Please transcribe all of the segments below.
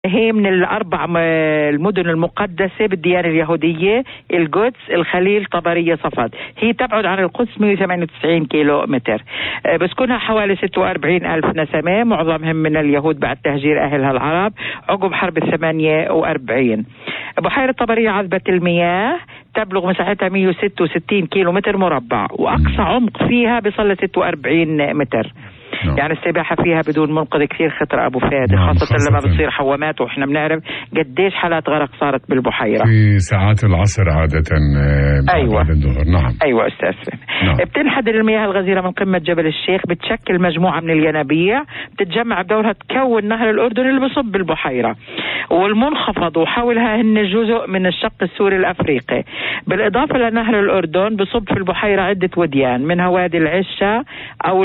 هي من الأربع المدن المقدسة بالديانة اليهودية: القدس، الخليل، طبرية، صفد. هي تبعد عن القدس 198 كيلو متر. بسكنها حوالي 46 ألف نسمة، معظمهم من اليهود بعد تهجير أهلها العرب عقب حرب 48. بحيرة طبرية عذبة المياه تبلغ مساحتها 166 كيلو متر مربع، وأقصى عمق فيها بيصل 46 متر. يعني السباحة فيها بدون منقذ كثير خطر أبو فادي، خاصة لما بتصير حوامات، وإحنا بنعرف قديش حالات غرق صارت بالبحيرة في ساعات العصر عادة. أيوة. بعد الظهر. نعم. أيوة أستاذ. نعم. بتنحدر المياه الغزيرة من قمة جبل الشيخ، بتشكل مجموعة من الينابيع بتتجمع بدورها تكون نهر الأردن اللي بصب بالبحيرة، والمنخفض وحولها هن جزء من الشق السوري الأفريقي. بالإضافة لنهر الأردن بصب في البحيرة عدة وديان، منها وادي العشة أو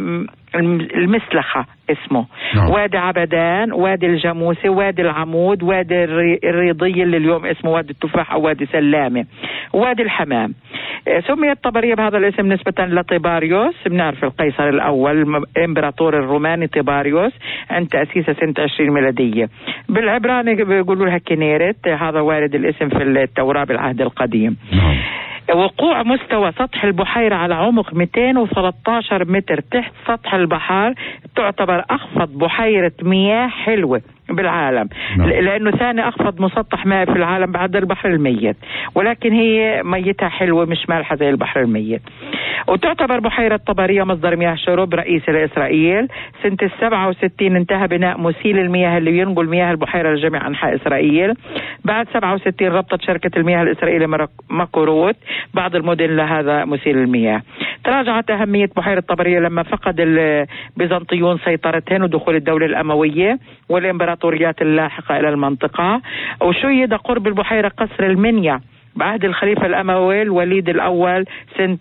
المسلخة اسمه، وادي عبدان، وادي الجاموسي، وادي العمود، وادي الريضي اللي اليوم اسمه وادي التفاح أو وادي سلامة، وادي الحمام. سميت طبرية بهذا الاسم نسبة لطيباريوس، بنعرف القيصر الأول إمبراطور الروماني طيباريوس عند تأسيسها سنة 20 ميلادية. بالعبراني بيقولوا لها كنيرت، هذا وارد الاسم في التوراة بالعهد القديم. وقوع مستوى سطح البحيرة على عمق 213 متر تحت سطح البحر تعتبر أخفض بحيرة مياه حلوة بالعالم، لأنه ثاني أخفض مسطح ماء في العالم بعد البحر الميت، ولكن هي ميتها حلوة مش مالحة زي البحر الميت. وتعتبر بحيرة طبرية مصدر مياه شرب رئيسي لإسرائيل. سنة 67 انتهى بناء مسيل المياه اللي ينقل مياه البحيرة لجميع أنحاء إسرائيل. بعد 67 ربطت شركة المياه الإسرائيلية ماكوروت بعض المدن لهذا مسيل المياه. تراجعت أهمية بحيرة طبرية لما فقد البيزنطيون سيطرتهن ودخول الدولة الأموية والإمبراطوريات اللاحقة إلى المنطقة. وشيد قرب البحيرة قصر المنيا بعهد الخليفة الأموي الوليد الأول سنة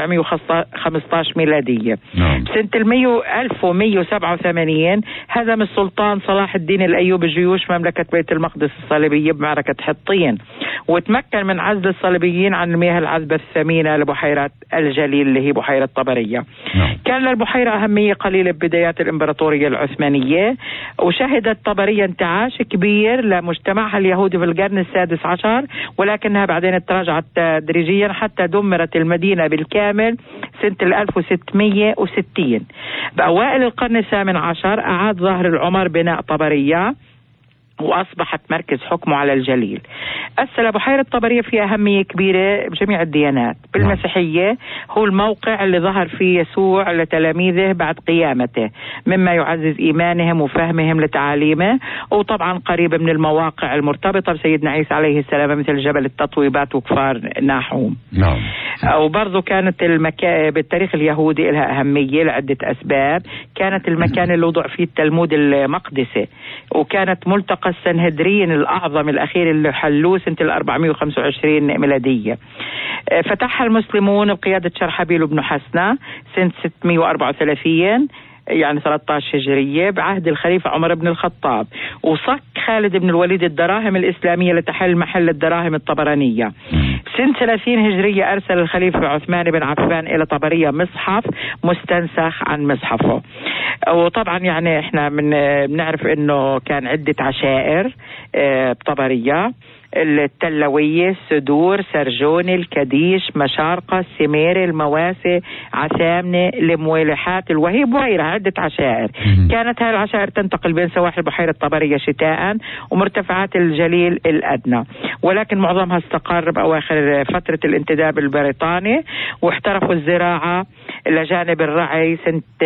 715 ميلادية. سنة 1187 هزم السلطان صلاح الدين الأيوبي جيوش مملكة بيت المقدس الصليبية بمعركة حطين، وتمكن من عزل الصليبيين عن المياه العذبة الثمينة لبحيرة الجليل اللي هي بحيرة طبرية. كان للبحيرة أهمية قليلة ببدايات الإمبراطورية العثمانية، وشهدت طبرية انتعاش كبير لمجتمعها اليهودي في القرن السادس عشر، ولكنها بعدين تراجعت تدريجيا حتى دمرت المدينة بالكامل سنة 1660. بأوائل القرن الثامن عشر أعاد ظهر العمر بناء طبرية وأصبحت مركز حكمه على الجليل. أسس بحيرة طبرية فيها أهمية كبيرة بجميع الديانات. بالمسيحية هو الموقع اللي ظهر فيه يسوع لتلاميذه بعد قيامته، مما يعزز إيمانهم وفهمهم لتعاليمه، وطبعا قريب من المواقع المرتبطة بسيدنا عيسى عليه السلام مثل جبل التطويبات وكفار ناحوم. وبرضو كانت بالتاريخ اليهودي لها أهمية لعدة أسباب. كانت المكان اللي وضع فيه التلمود المقدسي، وكانت ملتقى السنهدرين الأعظم الأخير اللي حلوه سنة 425 ميلادية. فتحها المسلمون بقيادة شرحبيل بن حسنة سنة 634 يعني 13 هجرية بعهد الخليفة عمر بن الخطاب، وصك خالد بن الوليد الدراهم الإسلامية لتحل محل الدراهم الطبرانية. سنة 30 هجرية أرسل الخليفة عثمان بن عفان إلى طبرية مصحف مستنسخ عن مصحفه. وطبعا يعني احنا بنعرف انه كان عدة عشائر بطبرية: التلوية، السدور، سرجوني، الكديش، مشارقة، السميري، المواسي، عسامنة، المويلحات، الوهيب وغيرها عدة عشائر. كانت هذه العشائر تنتقل بين سواحل بحيرة طبرية شتاء ومرتفعات الجليل الأدنى، ولكن معظمها استقر بأواخر فترة الانتداب البريطاني، واحترفوا الزراعة لجانب الرعي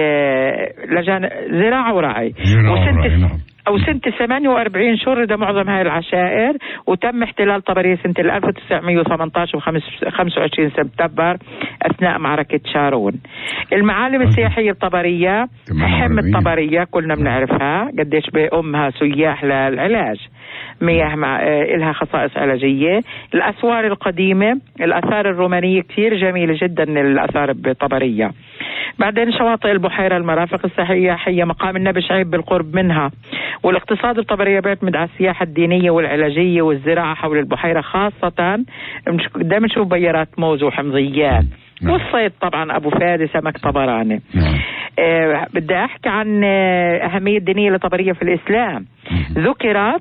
زراعة ورعي. وسنة 48 شرد معظم هاي العشائر، وتم احتلال طبرية سنة 1918 و25 سبتمبر أثناء معركة شارون. المعالم السياحية الطبرية حمى طبرية كلنا بنعرفها قديش بأمها سياح للعلاج، مياه إلها خصائص علاجية. الأسوار القديمة، الآثار الرومانية كثير جميلة جدا الآثار بطبرية. بعدين شواطئ البحيرة، المرافق السياحية، مقام النبي شعيب بالقرب منها. والاقتصاد الطبرية بيعتمد على السياحة الدينية والعلاجية والزراعة حول البحيرة، خاصة دائما نشوف بيارات موز وحمضيات، والصيد طبعا أبو فادي سمك طبراني. بدي أحكي عن أهمية دينية لطبرية في الإسلام. ذكرت